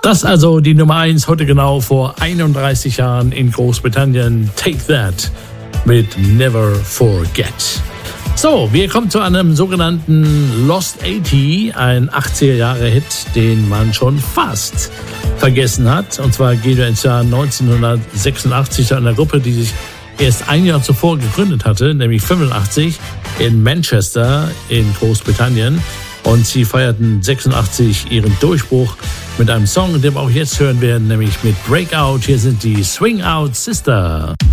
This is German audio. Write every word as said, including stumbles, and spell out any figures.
Das also die Nummer eins, heute genau vor einunddreißig Jahren in Großbritannien. Take That mit Never Forget. So, wir kommen zu einem sogenannten Lost achtzig, ein achtziger-Jahre-Hit, den man schon fast vergessen hat. Und zwar geht er ins Jahr neunzehnhundertsechsundachtzig zu einer Gruppe, die sich erst ein Jahr zuvor gegründet hatte, nämlich fünfundachtzig in Manchester in Großbritannien. Und sie feierten sechsundachtzig ihren Durchbruch mit einem Song, den wir auch jetzt hören werden, nämlich mit Breakout. Hier sind die Swing Out Sister.